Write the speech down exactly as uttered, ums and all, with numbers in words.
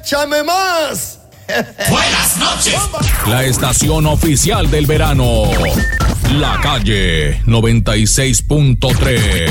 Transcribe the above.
¡Échame más! Buenas noches. La estación oficial del verano. La Calle noventa y seis punto tres.